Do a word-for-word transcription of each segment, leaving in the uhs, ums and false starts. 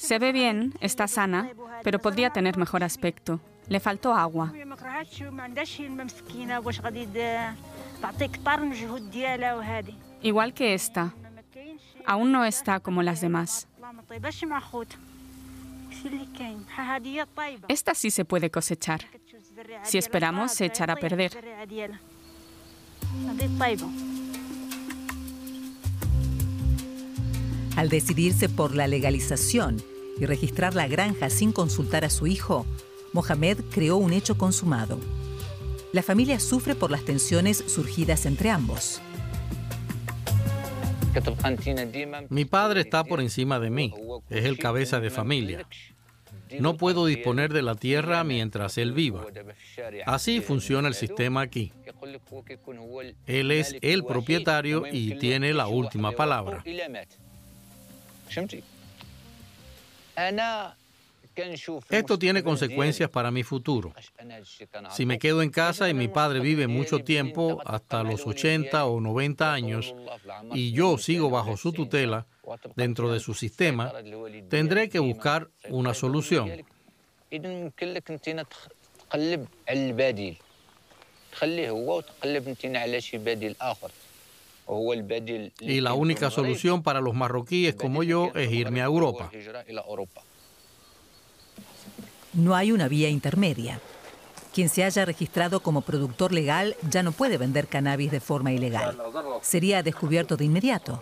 Se ve bien, está sana, pero podría tener mejor aspecto. Le faltó agua. Igual que esta. Aún no está como las demás. Esta sí se puede cosechar. Si esperamos, se echará a perder. Al decidirse por la legalización y registrar la granja sin consultar a su hijo, Mohamed creó un hecho consumado. La familia sufre por las tensiones surgidas entre ambos. Mi padre está por encima de mí. Es el cabeza de familia. No puedo disponer de la tierra mientras él viva. Así funciona el sistema aquí. Él es el propietario y tiene la última palabra. Esto tiene consecuencias para mi futuro. Si me quedo en casa y mi padre vive mucho tiempo, hasta los ochenta o noventa años, y yo sigo bajo su tutela, dentro de su sistema, tendré que buscar una solución. Y la única solución para los marroquíes como yo es irme a Europa. No hay una vía intermedia. Quien se haya registrado como productor legal ya no puede vender cannabis de forma ilegal. Sería descubierto de inmediato.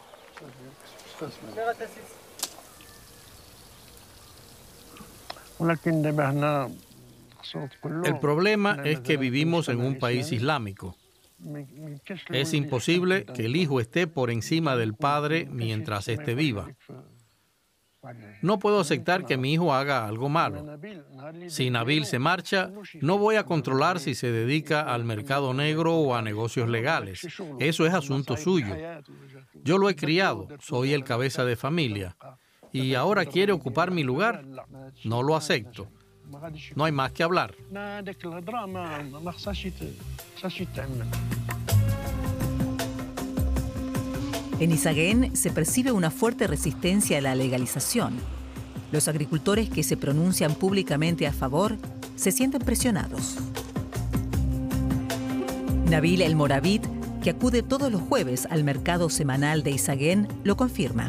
El problema es que vivimos en un país islámico. Es imposible que el hijo esté por encima del padre mientras éste viva. No puedo aceptar que mi hijo haga algo malo. Si Nabil se marcha, no voy a controlar si se dedica al mercado negro o a negocios legales. Eso es asunto suyo. Yo lo he criado, soy el cabeza de familia. ¿Y ahora quiere ocupar mi lugar? No lo acepto. No hay más que hablar. En Izaguén se percibe una fuerte resistencia a la legalización. Los agricultores que se pronuncian públicamente a favor se sienten presionados. Nabil El Moravit, que acude todos los jueves al mercado semanal de Izaguén, lo confirma.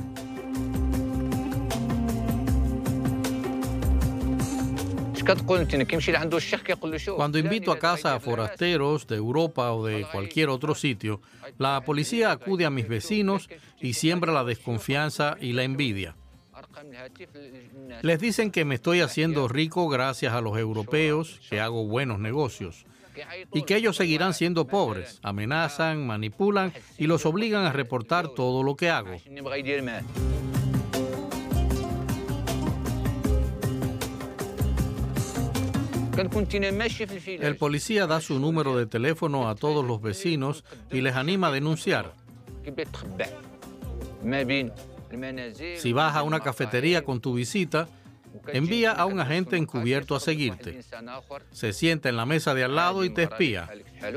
Cuando invito a casa a forasteros de Europa o de cualquier otro sitio, la policía acude a mis vecinos y siembra la desconfianza y la envidia. Les dicen que me estoy haciendo rico gracias a los europeos, que hago buenos negocios, y que ellos seguirán siendo pobres. Amenazan, manipulan y los obligan a reportar todo lo que hago. El policía da su número de teléfono a todos los vecinos y les anima a denunciar. Si vas a una cafetería con tu visita, envía a un agente encubierto a seguirte. Se sienta en la mesa de al lado y te espía.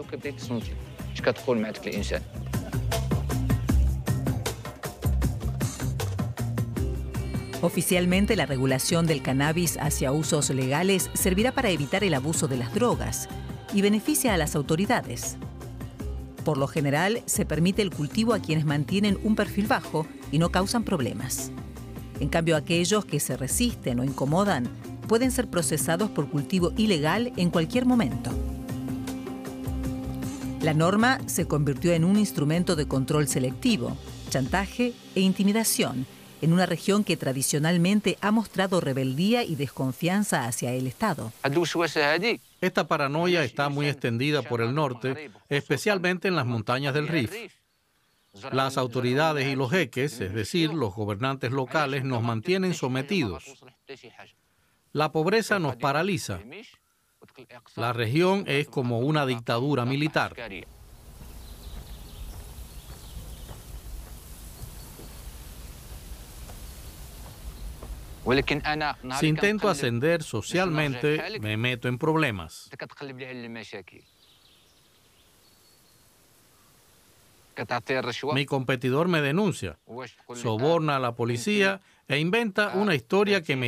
Oficialmente, la regulación del cannabis hacia usos legales servirá para evitar el abuso de las drogas y beneficia a las autoridades. Por lo general, se permite el cultivo a quienes mantienen un perfil bajo y no causan problemas. En cambio, aquellos que se resisten o incomodan pueden ser procesados por cultivo ilegal en cualquier momento. La norma se convirtió en un instrumento de control selectivo, chantaje e intimidación en una región que tradicionalmente ha mostrado rebeldía y desconfianza hacia el Estado. Esta paranoia está muy extendida por el norte, especialmente en las montañas del Rif. Las autoridades y los jeques, es decir, los gobernantes locales, nos mantienen sometidos. La pobreza nos paraliza. La región es como una dictadura militar. Si intento ascender socialmente, me meto en problemas. Mi competidor me denuncia, soborna a la policía e inventa una historia que me